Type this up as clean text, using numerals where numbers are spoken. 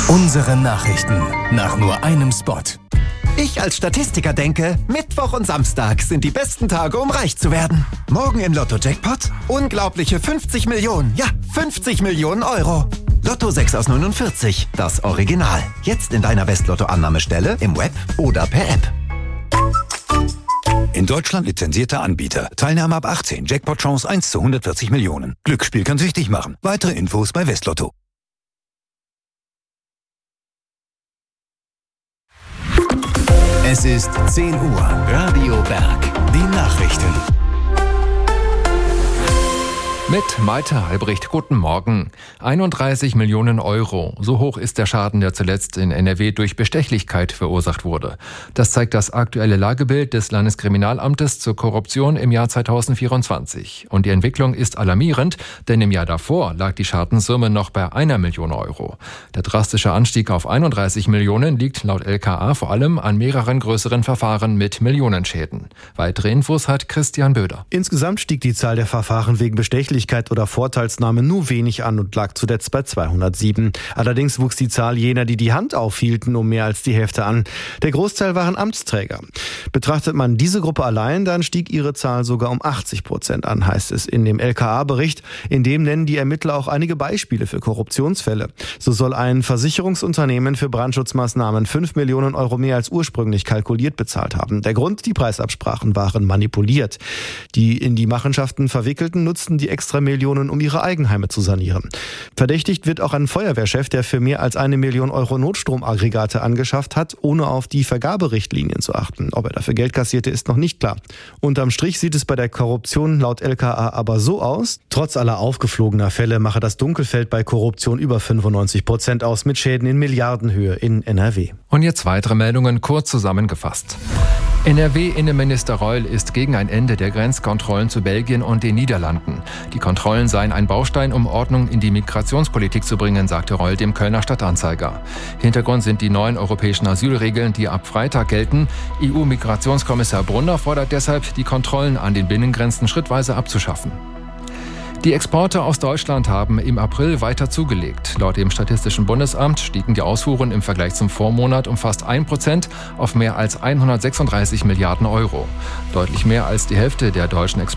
Unsere Nachrichten nach nur einem Spot. Ich als Statistiker denke, Mittwoch und Samstag sind die besten Tage, um reich zu werden. Morgen im Lotto-Jackpot unglaubliche 50 Millionen. Ja, 50 Millionen Euro. Lotto 6 aus 49, das Original. Jetzt in deiner Westlotto-Annahmestelle, im Web oder per App. In Deutschland lizenzierter Anbieter. Teilnahme ab 18. Jackpot-Chance 1 zu 140 Millionen. Glücksspiel kann süchtig machen. Weitere Infos bei Westlotto. Es ist 10 Uhr. Radio Berg. Die Nachrichten. Mit Malte Albrecht, guten Morgen. 31 Millionen Euro. So hoch ist der Schaden, der zuletzt in NRW durch Bestechlichkeit verursacht wurde. Das zeigt das aktuelle Lagebild des Landeskriminalamtes zur Korruption im Jahr 2024. Und die Entwicklung ist alarmierend, denn im Jahr davor lag die Schadenssumme noch bei 1 Million Euro. Der drastische Anstieg auf 31 Millionen liegt laut LKA vor allem an mehreren größeren Verfahren mit Millionenschäden. Weitere Infos hat Christian Böder. Insgesamt stieg die Zahl der Verfahren wegen Bestechlichkeit oder Vorteilsnahme nur wenig an und lag zuletzt bei 207. Allerdings wuchs die Zahl jener, die die Hand aufhielten, um mehr als die Hälfte an. Der Großteil waren Amtsträger. Betrachtet man diese Gruppe allein, dann stieg ihre Zahl sogar um 80% an, heißt es in dem LKA-Bericht. In dem nennen die Ermittler auch einige Beispiele für Korruptionsfälle. So soll ein Versicherungsunternehmen für Brandschutzmaßnahmen 5 Millionen Euro mehr als ursprünglich kalkuliert bezahlt haben. Der Grund: die Preisabsprachen waren manipuliert. Die in die Machenschaften Verwickelten nutzten die extra Millionen, um ihre Eigenheime zu sanieren. Verdächtigt wird auch ein Feuerwehrchef, der für mehr als 1 Million Euro Notstromaggregate angeschafft hat, ohne auf die Vergaberichtlinien zu achten. Ob er dafür Geld kassierte, ist noch nicht klar. Unterm Strich sieht es bei der Korruption laut LKA aber so aus: Trotz aller aufgeflogener Fälle mache das Dunkelfeld bei Korruption über 95% aus, mit Schäden in Milliardenhöhe in NRW. Und jetzt weitere Meldungen kurz zusammengefasst. NRW-Innenminister Reul ist gegen ein Ende der Grenzkontrollen zu Belgien und den Niederlanden. Die Kontrollen seien ein Baustein, um Ordnung in die Migrationspolitik zu bringen, sagte Reul dem Kölner Stadtanzeiger. Hintergrund sind die neuen europäischen Asylregeln, die ab Freitag gelten. EU-Migrationskommissar Brunner fordert deshalb, die Kontrollen an den Binnengrenzen schrittweise abzuschaffen. Die Exporte aus Deutschland haben im April weiter zugelegt. Laut dem Statistischen Bundesamt stiegen die Ausfuhren im Vergleich zum Vormonat um fast 1% auf mehr als 136 Milliarden Euro. Deutlich mehr als die Hälfte der deutschen Exporte